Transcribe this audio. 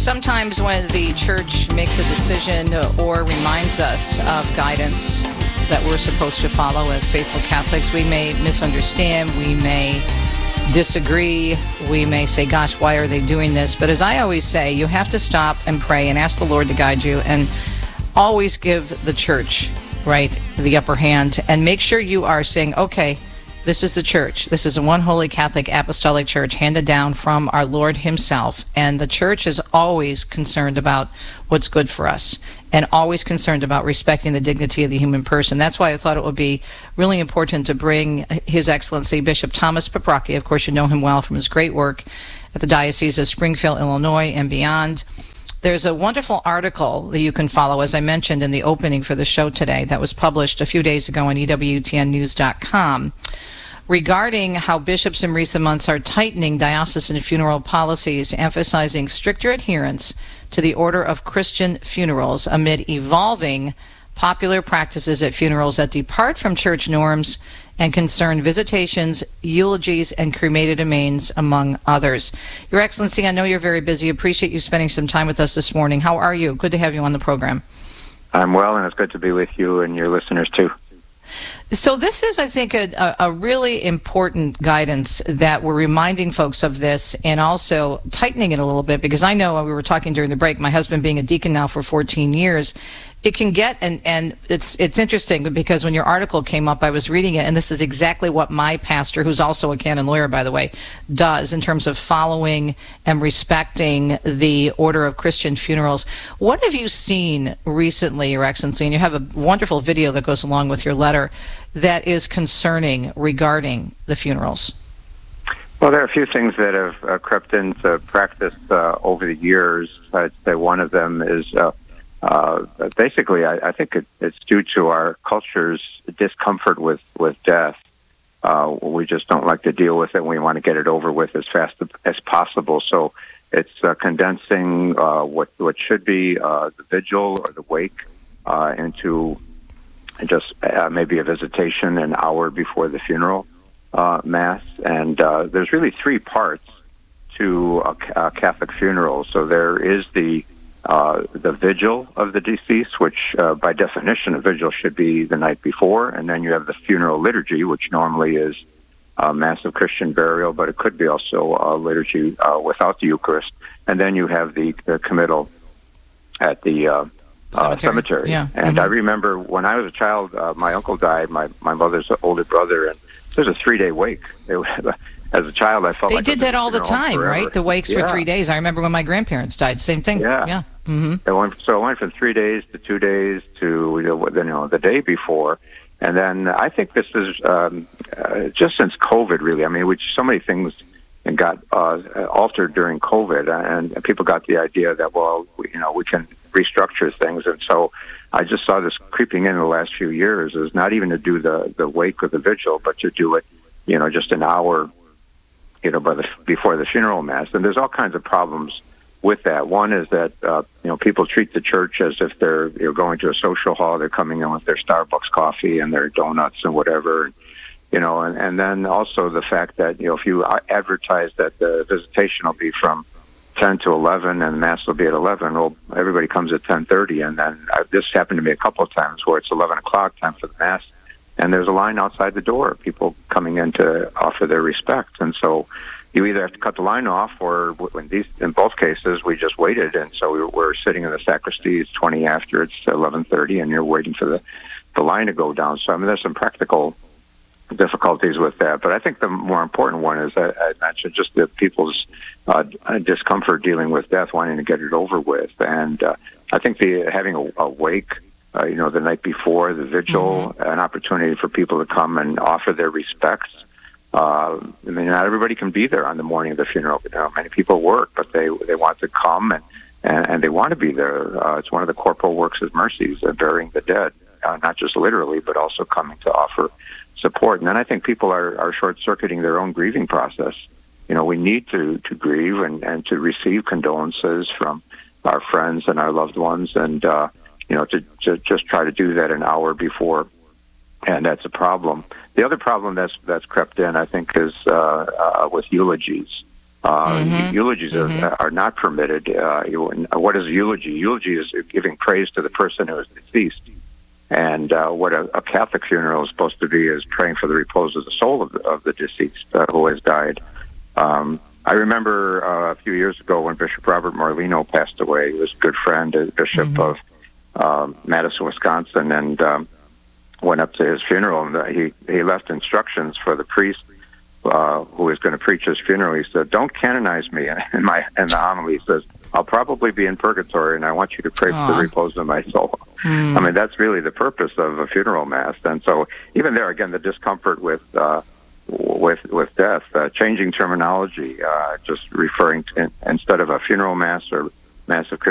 sometimes when the church makes a decision or reminds us of guidance that we're supposed to follow as faithful Catholics, we may misunderstand, we may disagree, we may say, gosh, why are they doing this? But as I always say, you have to stop and pray and ask the Lord to guide you, and always give the church, right, the upper hand, and make sure you are saying, okay, this is the church. This is a one holy Catholic apostolic church handed down from our Lord himself. And the church is always concerned about what's good for us and always concerned about respecting the dignity of the human person. That's why I thought it would be really important to bring His Excellency Bishop Thomas Paprocki. Of course, you know him well from his great work at the Diocese of Springfield, Illinois, and beyond. There's a wonderful article that you can follow, as I mentioned in the opening for the show today, that was published a few days ago on EWTNnews.com. regarding how bishops in recent months are tightening diocesan funeral policies, emphasizing stricter adherence to the order of Christian funerals amid evolving popular practices at funerals that depart from church norms and concern visitations, eulogies, and cremated remains, among others. Your Excellency, I know you're very busy. Appreciate you spending some time with us this morning. How are you? Good to have you on the program. I'm well, and it's good to be with you and your listeners, too. So this is, I think, a really important guidance that we're reminding folks of this and also tightening it a little bit, because I know we were talking during the break, my husband being a deacon now for 14 years, it can get, and it's interesting because when your article came up, I was reading it, and this is exactly what my pastor, who's also a canon lawyer, by the way, does in terms of following and respecting the order of Christian funerals. What have you seen recently, Your Excellency, and you have a wonderful video that goes along with your letter, that is concerning regarding the funerals? Well, there are a few things that have crept into practice over the years. I'd say one of them is basically, I think it's due to our culture's discomfort with death. We just don't like to deal with it, and we want to get it over with as fast as possible. So it's condensing what should be the vigil or the wake into just maybe a visitation an hour before the funeral Mass. And there's really three parts to a Catholic funeral. So there is the vigil of the deceased, which by definition a vigil should be the night before, and then you have the funeral liturgy, which normally is a Mass of Christian burial, but it could be also a liturgy without the Eucharist, and then you have the committal at the cemetery. Yeah. And I remember when I was a child, my uncle died, my mother's older brother, and there's a 3-day wake. As a child, I felt they like did that all the time, forever. Right? The wakes for 3 days. I remember when my grandparents died. Same thing. Yeah. Mm-hmm. It went from 3 days to 2 days to the day before, and then I think this is just since COVID, really. I mean, so many things got altered during COVID, and people got the idea that we can restructure things, and so I just saw this creeping in the last few years. Is not even to do the wake or the vigil, but to do it, just an hour, before the funeral Mass. And there's all kinds of problems with that. One is that people treat the church as if they're going to a social hall. They're coming in with their Starbucks coffee and their donuts and whatever, and then also the fact that if you advertise that the visitation will be from 10 to 11 and Mass will be at 11, well, everybody comes at 10:30, and then this happened to me a couple of times where it's 11 o'clock time for the Mass, and there's a line outside the door, people coming in to offer their respect. And so you either have to cut the line off, or in both cases, we just waited. And so we're sitting in the sacristy. It's 20 after, it's 11:30, and you're waiting for the line to go down. So, I mean, there's some practical difficulties with that. But I think the more important one is, I mentioned, just the people's discomfort dealing with death, wanting to get it over with. And I think having a wake, the night before, the vigil, an opportunity for people to come and offer their respects. I mean, not everybody can be there on the morning of the funeral. Many people work, but they want to come and they want to be there. It's one of the corporal works of mercies, burying the dead, not just literally, but also coming to offer support. And then I think people are short-circuiting their own grieving process. We need to grieve and to receive condolences from our friends and our loved ones, and to just try to do that an hour before, and that's a problem. The other problem that's crept in, I think, is with eulogies. Eulogies are not permitted. What is a eulogy? Eulogy is giving praise to the person who is deceased. And what a Catholic funeral is supposed to be is praying for the repose of the soul of the deceased who has died. I remember a few years ago when Bishop Robert Morlino passed away. He was a good friend, a bishop of Madison, Wisconsin, and went up to his funeral. And he left instructions for the priest who was going to preach his funeral. He said, "Don't canonize me." In the homily, he says, "I'll probably be in purgatory, and I want you to pray for the repose of my soul." I mean, that's really the purpose of a funeral mass. And so, even there, again, the discomfort with death, changing terminology, just referring to, instead of a funeral mass or mass of